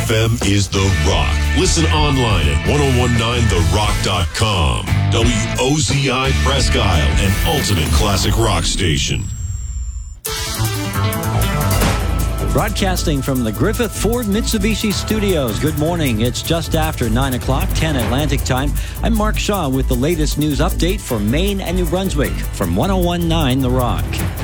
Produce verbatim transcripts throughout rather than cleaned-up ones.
F M is The Rock. Listen online at ten nineteen the rock dot com. W O Z I Presque Isle, an ultimate classic rock station. Broadcasting from the Griffith Ford Mitsubishi Studios. Good morning. It's just after nine o'clock, ten Atlantic time. I'm Mark Shaw with the latest news update for Maine and New Brunswick from ten nineteen The Rock.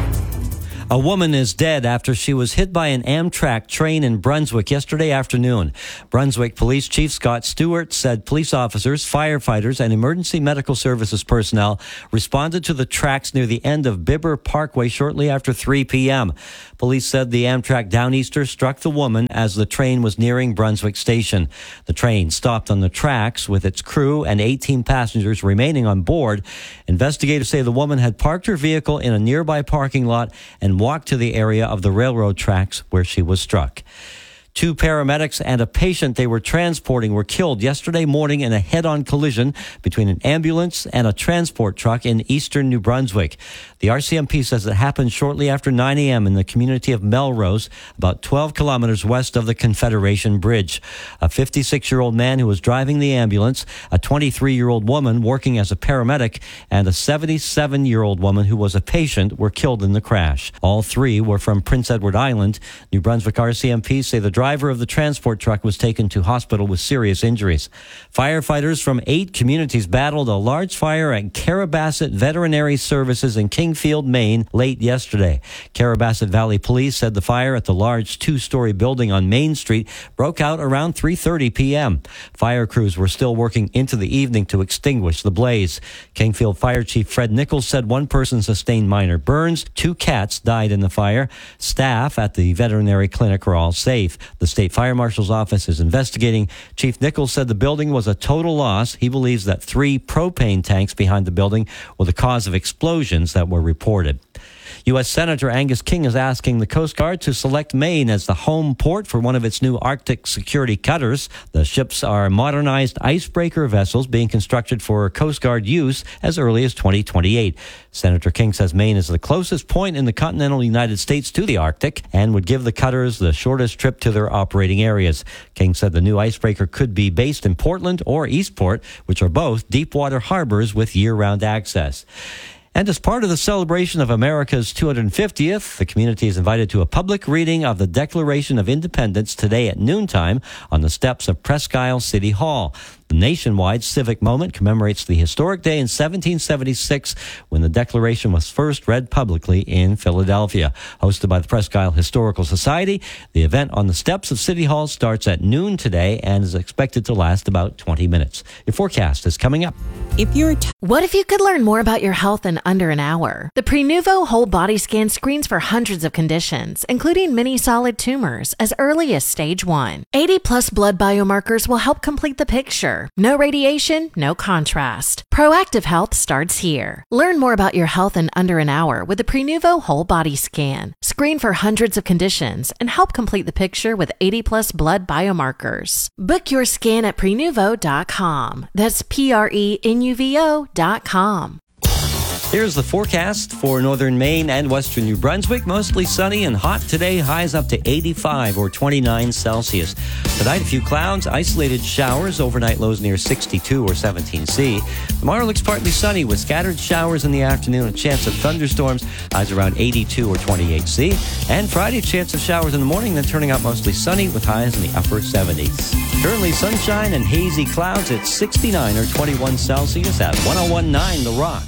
A woman is dead after she was hit by an Amtrak train in Brunswick yesterday afternoon. Brunswick Police Chief Scott Stewart said police officers, firefighters, and emergency medical services personnel responded to the tracks near the end of Bibber Parkway shortly after three p.m. Police said the Amtrak Downeaster struck the woman as the train was nearing Brunswick Station. The train stopped on the tracks with its crew and eighteen passengers remaining on board. Investigators say the woman had parked her vehicle in a nearby parking lot and walked to the area of the railroad tracks where she was struck. Two paramedics and a patient they were transporting were killed yesterday morning in a head-on collision between an ambulance and a transport truck in eastern New Brunswick. The R C M P says it happened shortly after nine a.m. in the community of Melrose, about twelve kilometers west of the Confederation Bridge. A fifty-six-year-old man who was driving the ambulance, a twenty-three-year-old woman working as a paramedic, and a seventy-seven-year-old woman who was a patient were killed in the crash. All three were from Prince Edward Island. New Brunswick R C M P say the driver of the transport truck was taken to hospital with serious injuries. Firefighters from eight communities battled a large fire at Carabasset Veterinary Services in Kingfield, Maine, late yesterday. Carabasset Valley Police said the fire at the large two-story building on Main Street broke out around three thirty p.m. Fire crews were still working into the evening to extinguish the blaze. Kingfield Fire Chief Fred Nichols said one person sustained minor burns. Two cats died in the fire. Staff at the veterinary clinic are all safe. The State Fire Marshal's office is investigating. Chief Nichols said the building was a total loss. He believes that three propane tanks behind the building were the cause of explosions that were reported. U S Senator Angus King is asking the Coast Guard to select Maine as the home port for one of its new Arctic security cutters. The ships are modernized icebreaker vessels being constructed for Coast Guard use as early as twenty twenty-eight. Senator King says Maine is the closest point in the continental United States to the Arctic and would give the cutters the shortest trip to their operating areas. King said the new icebreaker could be based in Portland or Eastport, which are both deep-water harbors with year-round access. And as part of the celebration of America's two hundred fiftieth, the community is invited to a public reading of the Declaration of Independence today at noontime on the steps of Presque Isle City Hall. The nationwide civic moment commemorates the historic day in seventeen seventy-six when the Declaration was first read publicly in Philadelphia. Hosted by the Presque Isle Historical Society, the event on the steps of City Hall starts at noon today and is expected to last about twenty minutes. Your forecast is coming up. If you're t- What if you could learn more about your health in under an hour? The Prenuvo Whole Body Scan screens for hundreds of conditions, including many solid tumors, as early as stage one. eighty plus blood biomarkers will help complete the picture. No radiation, no contrast. Proactive health starts here. Learn more about your health in under an hour with the Prenuvo Whole Body Scan. Screen for hundreds of conditions and help complete the picture with eighty plus blood biomarkers. Book your scan at prenuvo dot com. That's P R E N U V O dot com. Here's the forecast for northern Maine and western New Brunswick. Mostly sunny and hot today. Highs up to eighty-five or twenty-nine Celsius. Tonight, a few clouds, isolated showers. Overnight lows near sixty-two or seventeen C. Tomorrow looks partly sunny with scattered showers in the afternoon. A chance of thunderstorms. Highs around eighty-two or twenty-eight C. And Friday, chance of showers in the morning, then turning out mostly sunny with highs in the upper seventies. Currently sunshine and hazy clouds at sixty-nine or twenty-one Celsius at ten nineteen The Rock.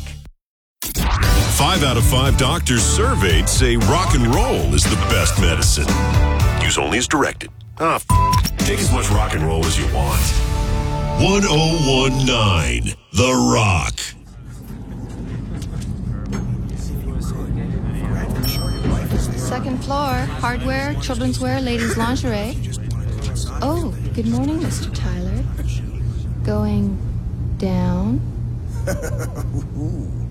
Five out of five doctors surveyed say rock and roll is the best medicine. Use only as directed. Ah, f- take as much rock and roll as you want. ten nineteen The Rock. Second floor, hardware, children's wear, ladies' lingerie. Oh, good morning, Mister Tyler. Going down?